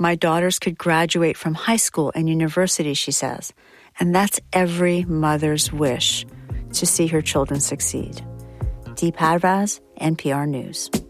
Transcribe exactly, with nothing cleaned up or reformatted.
My daughters could graduate from high school and university, she says. And that's every mother's wish, to see her children succeed. Dee Padraz, N P R News.